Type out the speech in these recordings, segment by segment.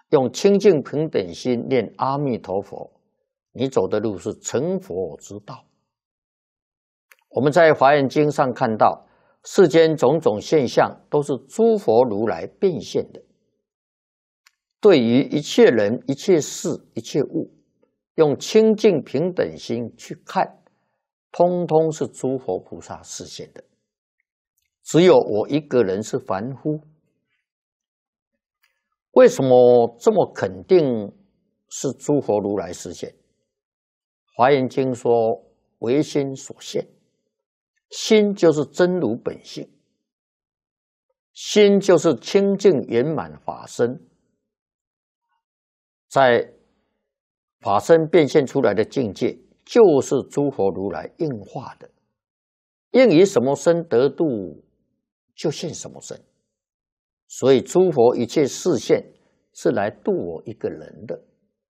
用清净平等心念阿弥陀佛，你走的路是成佛之道。我们在《华严经》上看到，世间种种现象都是诸佛如来变现的。对于一切人、一切事、一切物，用清净平等心去看，通通是诸佛菩萨示现的。只有我一个人是凡夫。为什么这么肯定是诸佛如来示现？华严经说唯心所现，心就是真如本性，心就是清净圆满法身，在法身变现出来的境界，就是诸佛如来应化的，应以什么身得度，就现什么身。所以诸佛一切示现是来度我一个人的。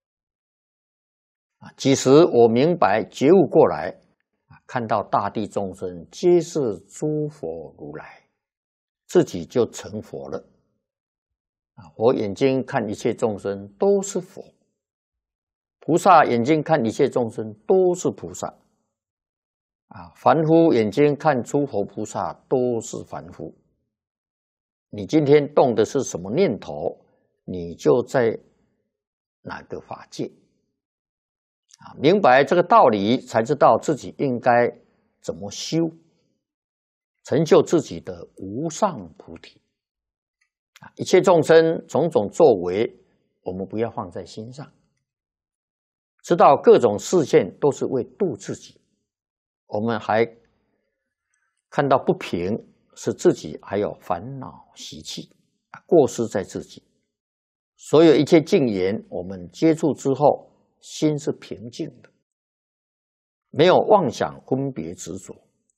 即使我明白觉悟过来，看到大地众生皆是诸佛如来，自己就成佛了。我眼睛看一切众生都是佛，菩萨眼睛看一切众生都是菩萨，凡夫眼睛看诸佛菩萨都是凡夫。你今天动的是什么念头，你就在哪个法界。明白这个道理，才知道自己应该怎么修，成就自己的无上菩提。一切众生种种作为，我们不要放在心上，知道各种示现都是为度自己。我们还看到不平，是自己还有烦恼习气，过失在自己。所有一切境缘，我们接触之后，心是平静的，没有妄想分别执着。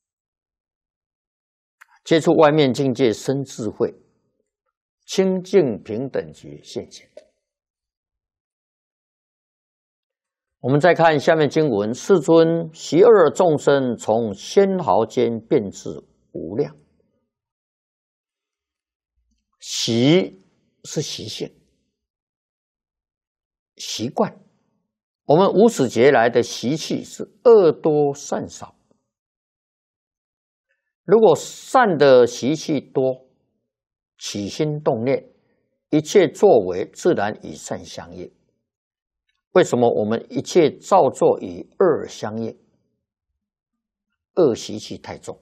接触外面境界生智慧，清净平等觉现前。我们再看下面经文：世尊，习恶众生从纤毫间变至无量。习是习性、习惯。我们无始劫来的习气是恶多善少。如果善的习气多，起心动念，一切作为自然与善相应。为什么我们一切造作与恶相应？恶习气太重。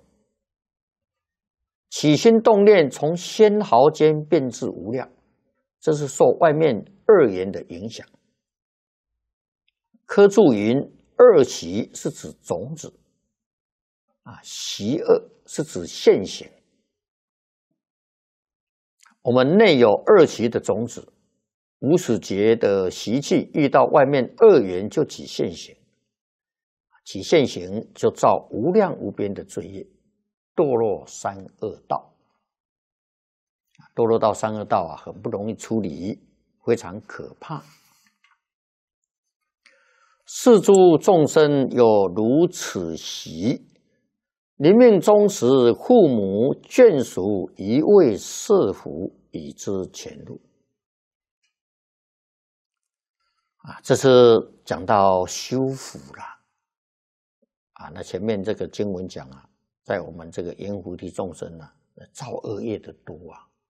起心动念从纤毫间变至无量，这是受外面恶缘的影响。科注云：恶习是指种子，习恶是指现行。我们内有恶习的种子，无始劫的习气遇到外面恶缘就起现行，起现行就造无量无边的罪业，堕落三恶道。堕落到三恶道很不容易处理，非常可怕。是诸众生有如此习，临命终时，父母眷属一味设伏，以之前路。这是讲到修福了。那前面这个经文讲在我们这个阎浮提众生造恶业的多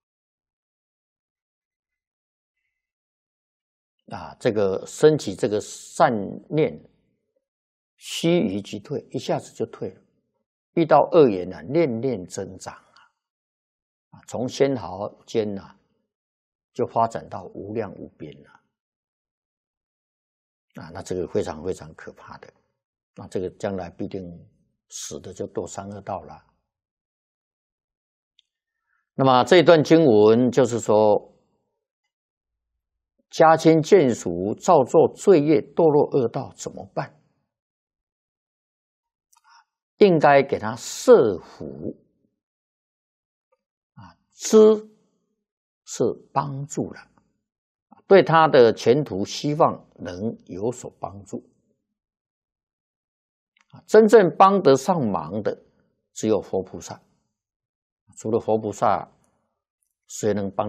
这个升起这个善念，须臾即退，一下子就退了。遇到恶缘念念增长从纤毫间就发展到无量无边了。那这个非常非常可怕的。那这个将来必定死的就堕三恶道了。那么这一段经文就是说，家亲眷属造作罪业堕落恶道怎么办？应该给他设伏知是帮助了，对他的前途希望能有所帮助。真正帮得上忙的只有佛菩萨，除了佛菩萨，谁能帮